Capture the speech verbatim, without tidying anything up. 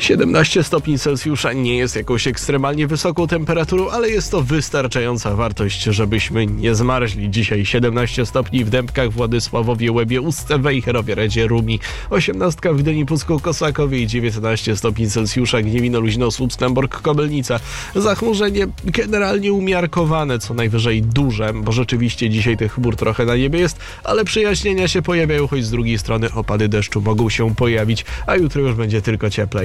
siedemnaście stopni Celsjusza nie jest jakąś ekstremalnie wysoką temperaturą, ale jest to wystarczająca wartość, żebyśmy nie zmarzli. Dzisiaj siedemnaście stopni w Dębkach, Władysławowie, Łebie, Ustce, Wejherowie, Redzie, Rumi, osiemnastka w Gdyni, Pucku, Kosakowie i dziewiętnaście stopni Celsjusza, Gniewino, Luźno, Słupsk, Stębork, Kobylnica. Zachmurzenie generalnie umiarkowane, co najwyżej duże, bo rzeczywiście dzisiaj tych chmur trochę na niebie jest, ale przejaśnienia się pojawiają, choć z drugiej strony opady deszczu mogą się pojawić, a jutro już będzie tylko cieplej.